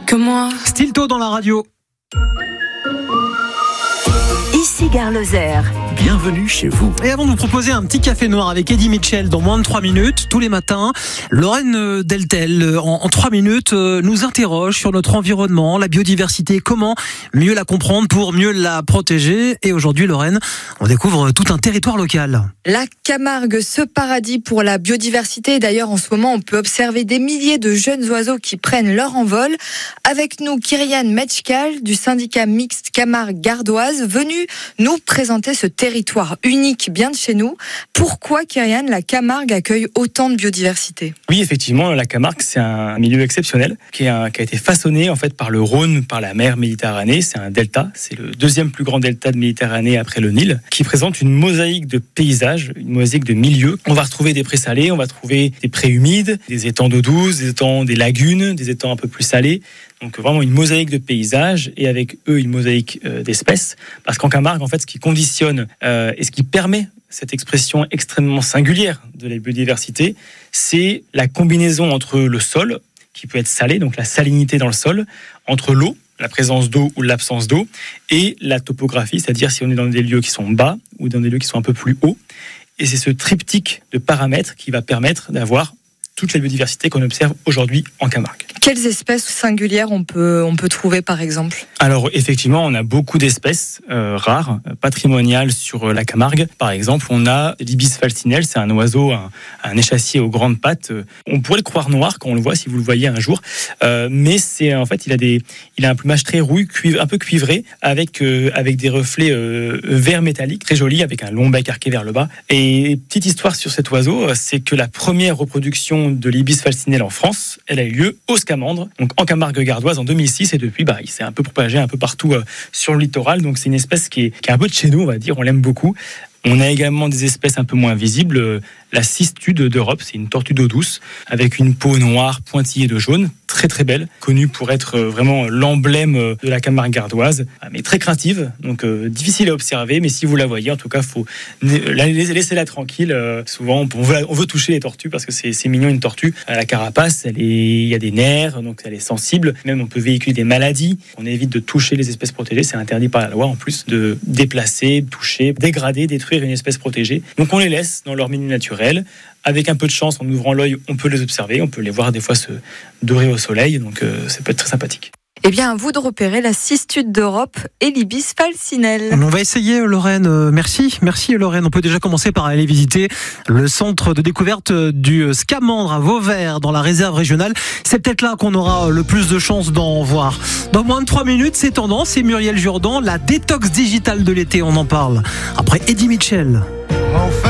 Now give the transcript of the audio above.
que moi. Stilto dans la radio. Ici Gare Lozère. Bienvenue chez vous. Et avant de vous proposer un petit café noir avec Eddie Mitchell dans moins de 3 minutes, tous les matins, Lorraine Deltel, en 3 minutes, nous interroge sur notre environnement, la biodiversité, comment mieux la comprendre pour mieux la protéger. Et aujourd'hui, Lorraine, on découvre tout un territoire local. La Camargue, ce paradis pour la biodiversité. D'ailleurs, en ce moment, on peut observer des milliers de jeunes oiseaux qui prennent leur envol. Avec nous, Kyrian Metchkal du syndicat mixte Camargue Gardoise, venu nous présenter ce territoire unique bien de chez nous. Pourquoi, Kyrian, la Camargue accueille autant de biodiversité ? Oui, effectivement, la Camargue, c'est un milieu exceptionnel qui a été façonné en fait par le Rhône, par la mer Méditerranée. C'est un delta, c'est le deuxième plus grand delta de Méditerranée après le Nil, qui présente une mosaïque de paysages, une mosaïque de milieux. On va retrouver des prés salés, on va trouver des prés humides, des étangs d'eau douce, des étangs, des lagunes, des étangs un peu plus salés. Donc vraiment une mosaïque de paysages et avec eux une mosaïque d'espèces. Parce qu'en Camargue, en fait, ce qui conditionne et ce qui permet cette expression extrêmement singulière de la biodiversité, c'est la combinaison entre le sol, qui peut être salé, donc la salinité dans le sol, entre l'eau, la présence d'eau ou l'absence d'eau, et la topographie, c'est-à-dire si on est dans des lieux qui sont bas ou dans des lieux qui sont un peu plus hauts. Et c'est ce triptyque de paramètres qui va permettre d'avoir toute la biodiversité qu'on observe aujourd'hui en Camargue. Quelles espèces singulières on peut trouver par exemple ? Alors effectivement, on a beaucoup d'espèces rares, patrimoniales sur la Camargue. Par exemple, on a l'ibis falcinelle, c'est un oiseau, un échassier aux grandes pattes. On pourrait le croire noir quand on le voit, si vous le voyez un jour, mais c'est en fait il a un plumage très rouille, un peu cuivré, avec des reflets vert métallique, très joli, avec un long bec arqué vers le bas. Et petite histoire sur cet oiseau, c'est que la première reproduction de l'ibis falcinelle en France, elle a eu lieu au Scamandre, donc en Camargue gardoise en 2006, et depuis il s'est un peu propagé un peu partout sur le littoral. Donc c'est une espèce qui est un peu de chez nous, on va dire, on l'aime beaucoup. On a également des espèces un peu moins visibles, la cistude d'Europe, c'est une tortue d'eau douce avec une peau noire pointillée de jaune, très très belle, connue pour être vraiment l'emblème de la Camargue gardoise, mais très craintive, donc difficile à observer, mais si vous la voyez, en tout cas, faut laisser-la tranquille. Souvent, on veut toucher les tortues parce que c'est mignon, une tortue. La carapace, il y a des nerfs, donc elle est sensible. Même on peut véhiculer des maladies. On évite de toucher les espèces protégées, c'est interdit par la loi en plus de déplacer, toucher, dégrader, détruire une espèce protégée. Donc on les laisse dans leur milieu naturel. Avec un peu de chance, en ouvrant l'œil, on peut les observer, on peut les voir des fois se dorer au soleil, donc ça peut être très sympathique. Eh bien, à vous de repérer la cistude d'Europe et l'ibis falcinelle. On va essayer, Lorraine. Merci Lorraine. On peut déjà commencer par aller visiter le centre de découverte du Scamandre à Vauvert, dans la réserve régionale. C'est peut-être là qu'on aura le plus de chances d'en voir. Dans moins de 3 minutes, c'est Tendance, c'est Muriel Jourdan, la détox digitale de l'été, on en parle. Après Eddie Mitchell.